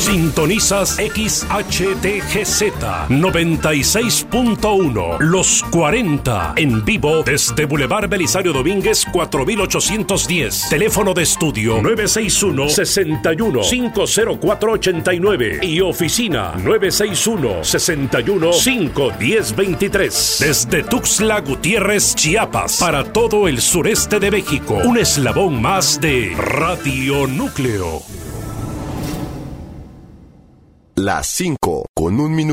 Sintonizas XHTGZ 96.1 Los 40 en vivo desde Boulevard Belisario Domínguez 4810. Teléfono de estudio 961-61-50489 y oficina 961-61-51023. Desde Tuxtla Gutiérrez, Chiapas, para todo el sureste de México. Un eslabón más de Radio Núcleo. Las 5:01